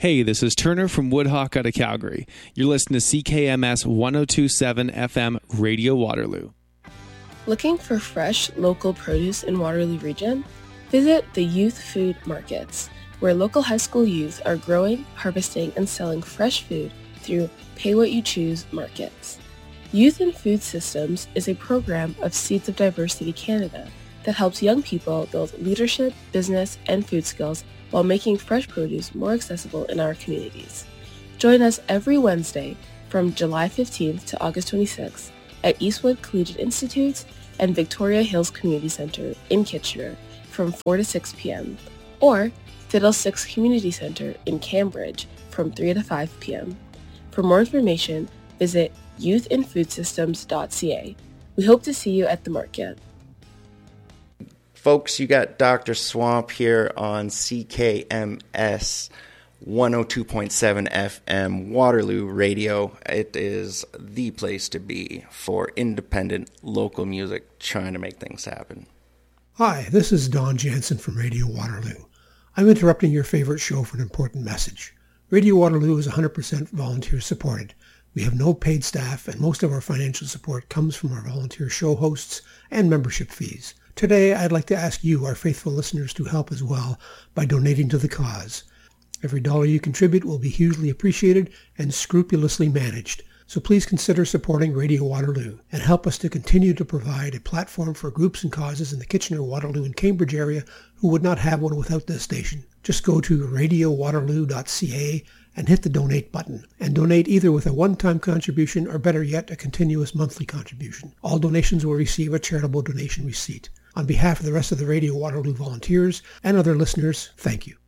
Hey, this is Turner from Woodhawk out of Calgary. You're listening to CKMS 102.7 FM Radio Waterloo. Looking for fresh local produce in Waterloo Region? Visit the Youth Food Markets, where local high school youth are growing, harvesting, and selling fresh food through Pay What You Choose markets. Youth in Food Systems is a program of Seeds of Diversity Canada that helps young people build leadership, business, and food skills while making fresh produce more accessible in our communities. Join us every Wednesday from July 15th to August 26th at Eastwood Collegiate Institute and Victoria Hills Community Centre in Kitchener from 4 to 6 p.m. or Fiddlesticks Community Centre in Cambridge from 3 to 5 p.m. For more information, visit youthinfoodsystems.ca. We hope to see you at the market. Folks, you got Dr. Swamp here on CKMS 102.7 FM Waterloo Radio. It is the place to be for independent local music trying to make things happen. Hi, this is Don Jansen from Radio Waterloo. I'm interrupting your favorite show for an important message. Radio Waterloo is 100% volunteer supported. We have no paid staff, and most of our financial support comes from our volunteer show hosts and membership fees. Today, I'd like to ask you, our faithful listeners, to help as well by donating to the cause. Every dollar you contribute will be hugely appreciated and scrupulously managed. So please consider supporting Radio Waterloo and help us to continue to provide a platform for groups and causes in the Kitchener, Waterloo, and Cambridge area who would not have one without this station. Just go to radiowaterloo.ca and hit the donate button, and donate either with a one-time contribution or, better yet, a continuous monthly contribution. All donations will receive a charitable donation receipt. On behalf of the rest of the Radio Waterloo volunteers and other listeners, thank you.